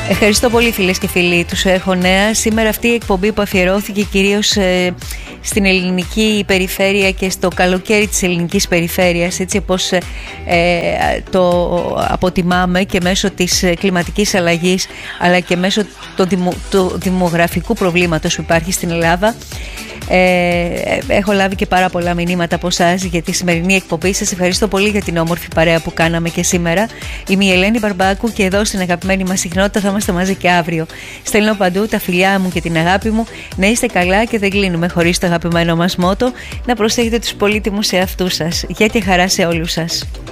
Ευχαριστώ πολύ φίλες και φίλοι του Έχω Νέα. Σήμερα αυτή η εκπομπή που αφιερώθηκε κυρίως στην ελληνική περιφέρεια και στο καλοκαίρι της ελληνικής περιφέρειας, έτσι όπως το αποτιμάμε και μέσω της κλιματικής αλλαγής αλλά και μέσω του δημογραφικού προβλήματος που υπάρχει στην Ελλάδα. Έχω λάβει και πάρα πολλά μηνύματα από εσάς για τη σημερινή εκπομπή. Σας ευχαριστώ πολύ για την όμορφη παρέα που κάναμε και σήμερα. Είμαι η Ελένη Μπαρμπάκου και εδώ στην αγαπημένη μας συχνότητα θα είμαστε μαζί και αύριο. Στέλνω παντού τα φιλιά μου και την αγάπη μου. Να είστε καλά και δεν κλείνουμε χωρίς το αγαπημένο μας μότο. Να προσέχετε τους πολύτιμους εαυτούς σας. Γεια και χαρά σε όλους σας.